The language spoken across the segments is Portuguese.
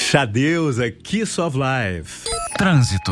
Xadeusa, Kiss of Life. Trânsito.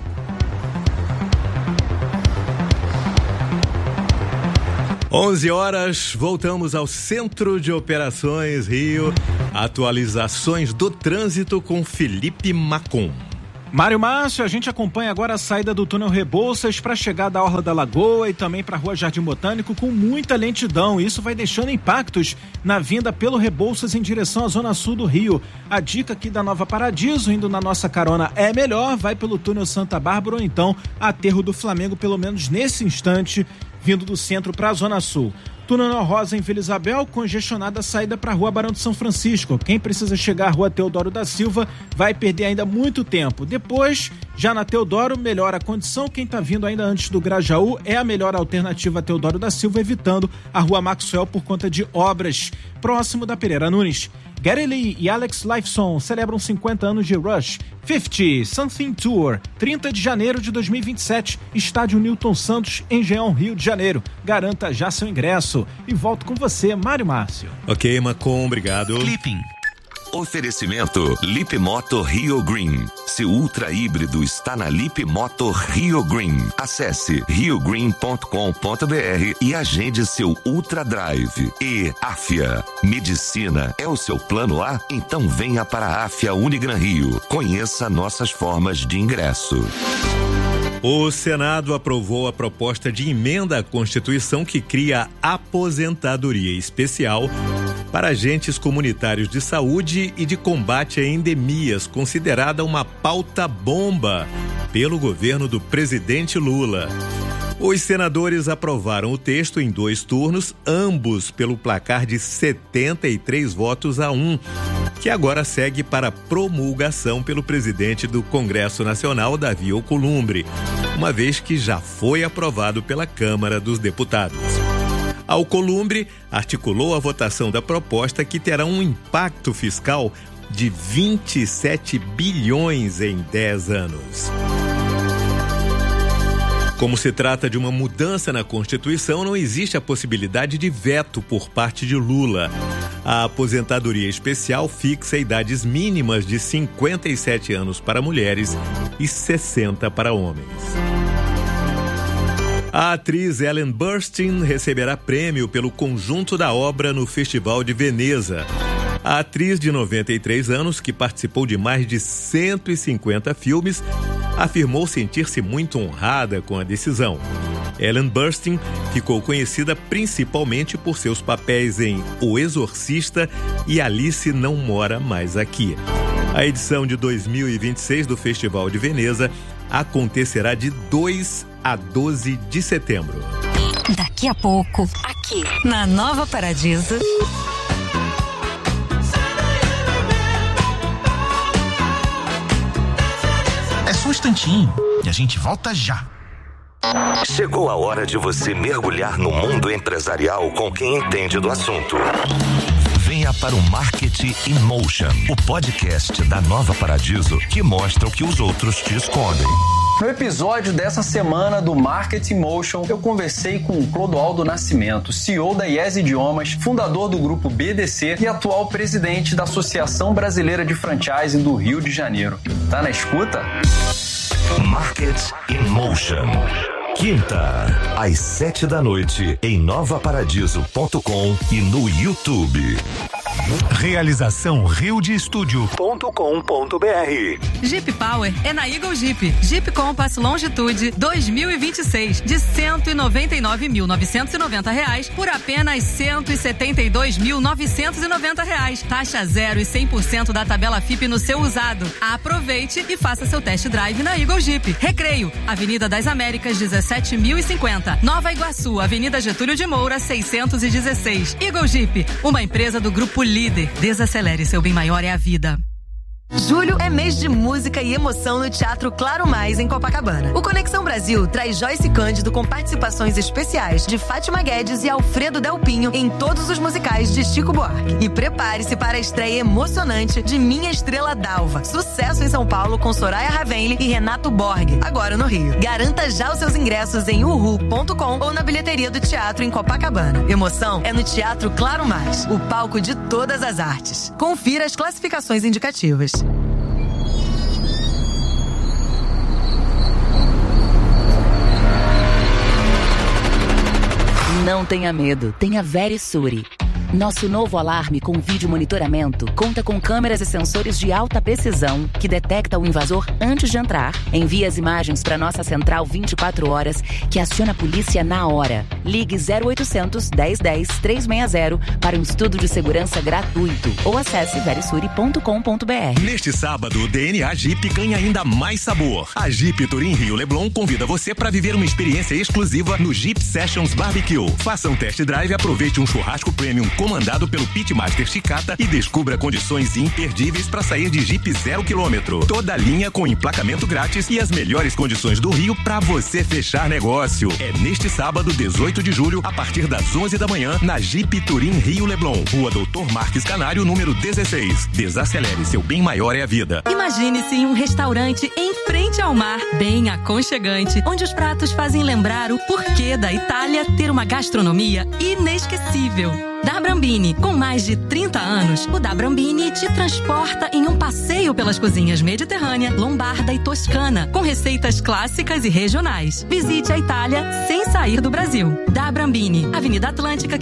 Onze horas, voltamos ao Centro de Operações Rio. Atualizações do trânsito com Felipe Macon. Mário Márcio, a gente acompanha agora a saída do túnel Rebouças para chegar da Orla da Lagoa e também para a Rua Jardim Botânico com muita lentidão. Isso vai deixando impactos na vinda pelo Rebouças em direção à zona sul do Rio. A dica aqui da Nova Paradiso, indo na nossa carona, é melhor, vai pelo túnel Santa Bárbara ou então Aterro do Flamengo, pelo menos nesse instante, vindo do centro para a zona sul. Túnel Ana Rosa em Vila Isabel, congestionada a saída para a Rua Barão de São Francisco. Quem precisa chegar à Rua Teodoro da Silva vai perder ainda muito tempo. Depois, já na Teodoro, melhora a condição. Quem está vindo ainda antes do Grajaú é a melhor alternativa a Teodoro da Silva, evitando a Rua Maxwell por conta de obras, próximo da Pereira Nunes. Gary Lee e Alex Lifeson celebram 50 anos de Rush. 50 Something Tour, 30 de janeiro de 2027, Estádio Newton Santos, Engenhão, Rio de Janeiro. Garanta já seu ingresso. E volto com você, Mário Márcio. Ok, Macon, obrigado. Clipping. Oferecimento Lip Moto Rio Green. Seu ultra híbrido está na Lip Moto Rio Green. Acesse riogreen.com.br e agende seu Ultra Drive. E Afia. Medicina é o seu plano A? Então venha para a Afia Unigran Rio. Conheça nossas formas de ingresso. O Senado aprovou a proposta de emenda à Constituição que cria a aposentadoria especial para agentes comunitários de saúde e de combate a endemias, considerada uma pauta bomba pelo governo do presidente Lula. Os senadores aprovaram o texto em 2 turnos, ambos pelo placar de 73 votos a 1, que agora segue para promulgação pelo presidente do Congresso Nacional, Davi Alcolumbre, uma vez que já foi aprovado pela Câmara dos Deputados. Alcolumbre articulou a votação da proposta, que terá um impacto fiscal de 27 bilhões em 10 anos. Como se trata de uma mudança na Constituição, não existe a possibilidade de veto por parte de Lula. A aposentadoria especial fixa idades mínimas de 57 anos para mulheres e 60 para homens. A atriz Ellen Burstyn receberá prêmio pelo conjunto da obra no Festival de Veneza. A atriz de 93 anos, que participou de mais de 150 filmes, afirmou sentir-se muito honrada com a decisão. Ellen Burstyn ficou conhecida principalmente por seus papéis em O Exorcista e Alice Não Mora Mais Aqui. A edição de 2026 do Festival de Veneza acontecerá de 2 a 12 de setembro. Daqui a pouco, aqui na Nova Paradiso. É só um instantinho e a gente volta já. Chegou a hora de você mergulhar no mundo empresarial com quem entende do assunto. Venha para o Marketing in Motion, o podcast da Nova Paradiso que mostra o que os outros te escondem. No episódio dessa semana do Marketing Motion, eu conversei com o Clodoaldo Nascimento, CEO da Yes Idiomas, fundador do grupo BDC e atual presidente da Associação Brasileira de Franchising do Rio de Janeiro. Tá na escuta? Marketing in Motion. Quinta, às 7 da noite, em novaparadiso.com e no YouTube. Realização riodestudio.com.br. Jeep Power é na Eagle Jeep. Jeep Compass Longitude 2026 de R$199.990 por apenas R$172.990. Taxa 0 e 100% da tabela FIP no seu usado. Aproveite e faça seu test drive na Eagle Jeep. Recreio, Avenida das Américas 17.050. Nova Iguaçu, Avenida Getúlio de Moura 616. Eagle Jeep, uma empresa do Grupo Líder. Desacelere, seu bem maior é a vida. Julho é mês de música e emoção no Teatro Claro Mais, em Copacabana. O Conexão Brasil traz Joyce Cândido com participações especiais de Fátima Guedes e Alfredo Delpinho em todos os musicais de Chico Buarque. E prepare-se para a estreia emocionante de Minha Estrela Dalva. Sucesso em São Paulo com Soraya Ravenli e Renato Borg, agora no Rio. Garanta já os seus ingressos em uhu.com ou na bilheteria do teatro em Copacabana. Emoção é no Teatro Claro Mais, o palco de todas as artes. Confira as classificações indicativas. Não tenha medo, tenha Verisure. Nosso novo alarme com vídeo monitoramento conta com câmeras e sensores de alta precisão que detecta o invasor antes de entrar, envia as imagens para nossa central 24 horas, que aciona a polícia na hora. Ligue 0800 1010 360 para um estudo de segurança gratuito ou acesse verisure.com.br. Neste sábado, o DNA Jeep ganha ainda mais sabor. A Jeep Turim Rio Leblon convida você para viver uma experiência exclusiva no Jeep Sessions Barbecue. Faça um test drive e aproveite um churrasco premium comandado pelo Pitmaster Chicata e descubra condições imperdíveis para sair de Jeep 0 km. Toda a linha com emplacamento grátis e as melhores condições do Rio para você fechar negócio. É neste sábado, 18 de julho, a partir das 11 da manhã, na Jeep Turim Rio Leblon, Rua Doutor Marques Canário, número 16. Desacelere, seu bem maior é a vida. Imagine-se em um restaurante em frente ao mar, bem aconchegante, onde os pratos fazem lembrar o porquê da Itália ter uma gastronomia inesquecível. Da Brambini, com mais de 30 anos, o Da Brambini te transporta em um passeio pelas cozinhas mediterrânea, lombarda e toscana, com receitas clássicas e regionais. Visite a Itália sem sair do Brasil. Da Brambini, Avenida Atlântica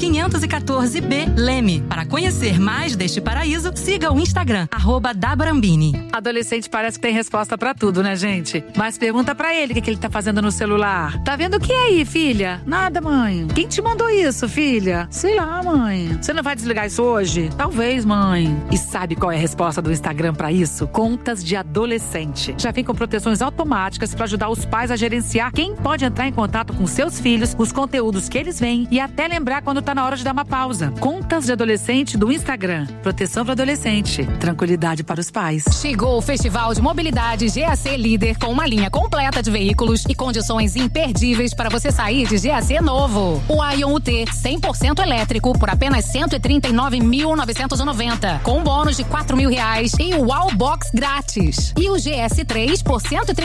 514B, Leme. Para conhecer mais deste paraíso, siga o Instagram, @dabrambini. Adolescente parece que tem resposta pra tudo, né, gente? Mas pergunta pra ele o que ele tá fazendo no celular. Tá vendo o que aí, filha? Nada, mãe. Quem te mandou isso, filha? Sei lá, mãe. Você não vai desligar isso hoje? Talvez, mãe. E sabe qual é a resposta do Instagram pra isso? Contas de adolescente. Já vem com proteções automáticas pra ajudar os pais a gerenciar quem pode entrar em contato com seus filhos, os conteúdos que eles veem e até lembrar quando tá na hora de dar uma pausa. Contas de adolescente do Instagram. Proteção para adolescente. Tranquilidade para os pais. Chegou o Festival de Mobilidade GAC Líder com uma linha completa de veículos e condições imperdíveis para você sair de GAC novo. O Ion UT 100% elétrico por apenas R$139.990, com bônus de R$4.000 e o Wallbox grátis. E o GS3 por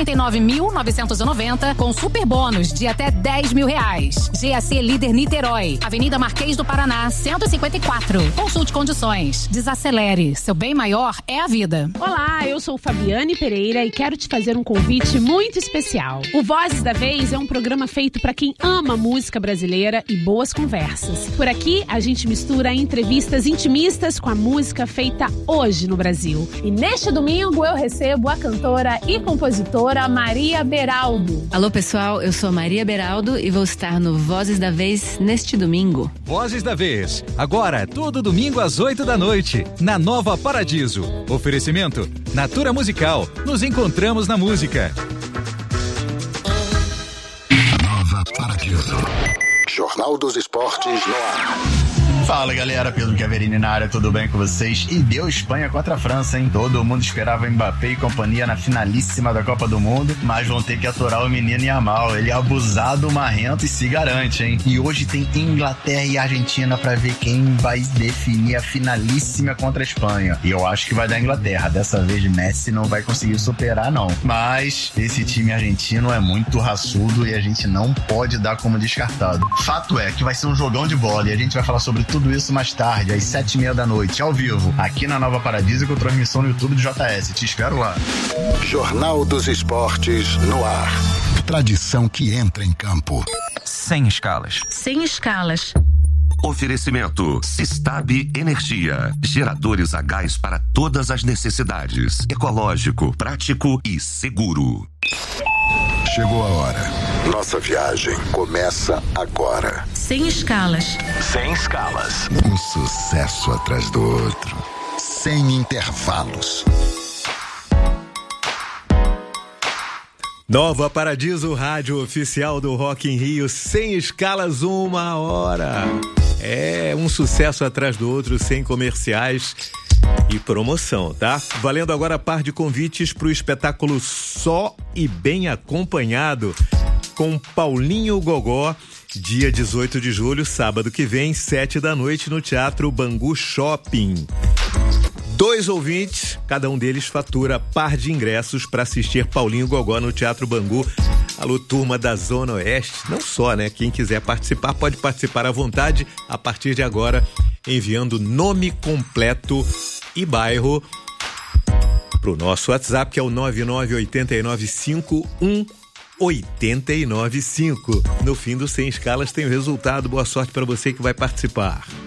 R$139.990, com super bônus de até R$10.000. GAC Líder Niterói, Avenida Marquês do Paraná, 154. Consulte condições. Desacelere, seu bem maior é a vida. Olá, eu sou Fabiane Pereira e quero te fazer um convite muito especial. O Vozes da Vez é um programa feito para quem ama música brasileira e boas conversas. Por aqui, a gente mistura entrevistas intimistas com a música feita hoje no Brasil. E neste domingo eu recebo a cantora e compositora Maria Beraldo. Alô pessoal, eu sou Maria Beraldo e vou estar no Vozes da Vez neste domingo. Vozes da Vez, agora todo domingo às 8 da noite, na Nova Paradiso. Oferecimento Natura Musical, nos encontramos na música. Nova Paradiso. Jornal dos Esportes no ar. Fala galera, Pedro Chiaverini na área, tudo bem com vocês? E deu Espanha contra a França, hein? Todo mundo esperava Mbappé e companhia na finalíssima da Copa do Mundo, mas vão ter que aturar o menino Yamal. Ele é abusado, marrento e se garante, hein? E hoje tem Inglaterra e Argentina pra ver quem vai definir a finalíssima contra a Espanha. E eu acho que vai dar Inglaterra. Dessa vez Messi não vai conseguir superar, não. Mas esse time argentino é muito raçudo e a gente não pode dar como descartado. Fato é que vai ser um jogão de bola e a gente vai falar sobre tudo isso mais tarde, às 7h30 da noite, ao vivo, aqui na Nova Paradiso, com transmissão no YouTube do JS. Te espero lá. Jornal dos Esportes no ar. Tradição que entra em campo. Sem escalas. Sem escalas. Oferecimento Sistab Energia. Geradores a gás para todas as necessidades. Ecológico, prático e seguro. Chegou a hora. Nossa viagem começa agora. Sem escalas. Sem escalas. Um sucesso atrás do outro. Sem intervalos. Nova Paradiso, rádio oficial do Rock in Rio, sem escalas, 1 hora. É um sucesso atrás do outro, sem comerciais e promoção, tá? Valendo agora par de convites para o espetáculo Só e Bem Acompanhado com Paulinho Gogó, dia 18 de julho, sábado que vem, 7 da noite, no Teatro Bangu Shopping. 2 ouvintes, cada um deles fatura par de ingressos para assistir Paulinho Gogó no Teatro Bangu. Alô, turma da Zona Oeste, não só, né? Quem quiser participar, pode participar à vontade, a partir de agora, enviando nome completo e bairro pro nosso WhatsApp, que é o 998951 89.5. No fim do Sem Escalas tem o resultado. Boa sorte para você que vai participar.